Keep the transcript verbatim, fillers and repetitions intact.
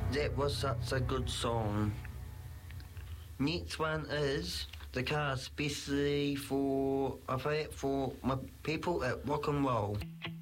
That was such a good song. Next one is the car, especially for I play it for my people at rock and roll.